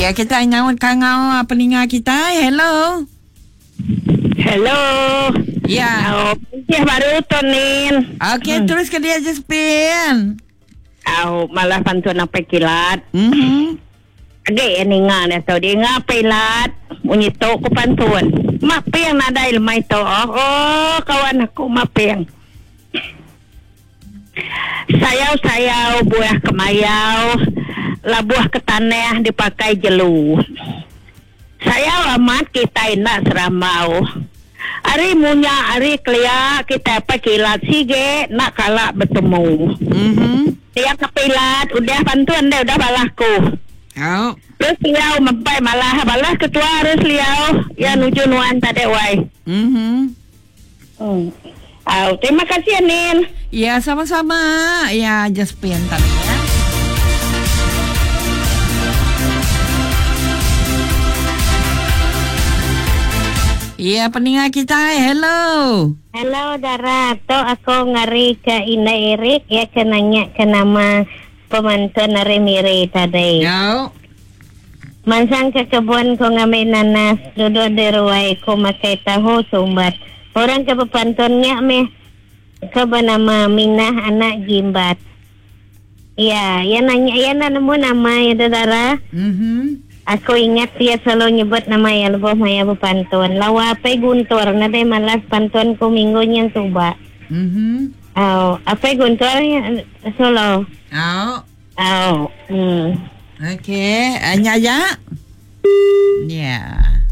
Ya, kita ngawat kangau peningat kita. Hello. Hello. Ya. Ya baru tonin. Okey, terus ke dia Josephine. Malah bantuan apa kilat. Agak ni nga na to. Di nga pilat. Unito ko bantuan. Mapiyang na dahil may to. Kawan ako mapiyang. Sayaw-sayaw, buah kemayaw, labuah ketaneh dipakai jelu. Sayaw amat kita nak seramau. Ari munya, ari klia kita pakilat sige nak kalah bertemu. Dia kepilat, udah bantuan dia udah balahku. Terus liau mempai malah balas ketua harus liau ya nuju nuan tadi wai. Terima kasih Nin. Ya, sama-sama. Ya, Josephine tadi ya. Iya, peningat kita. Hello. Hello, Dara. To ako ngari ka Ina Erik ya kenanya ke nama pemantau Narimiri tadi. Yo. Mansang ke kebun ko ngamay nanas, dudo deruay ko makay taho sumbat. Orang ke pepantonnya me ke nama Minah anak Gimbat. Ya, ya nanya ya nemu nama ya Dara. Aku ingat dia selalu nyebut nama ya lebih maya pantun. Lawa apa guntur nanti malas pantun ko minggunya coba. Apa gunturnya solo. Okey, Nyaya. Ya.